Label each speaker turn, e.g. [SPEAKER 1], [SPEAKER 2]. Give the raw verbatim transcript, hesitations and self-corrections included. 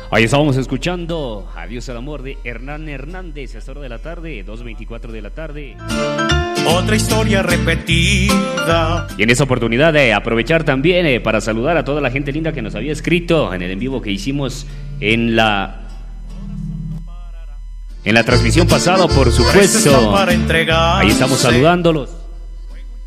[SPEAKER 1] Ahí estábamos escuchando Adiós al amor de Hernán Hernández a esta hora de la tarde, dos veinticuatro de la tarde.
[SPEAKER 2] Otra historia repetida.
[SPEAKER 1] Y en esta oportunidad de eh, aprovechar también eh, para saludar a toda la gente linda que nos había escrito en el en vivo que hicimos en la en la transmisión pasada, por supuesto. Ahí estamos saludándolos.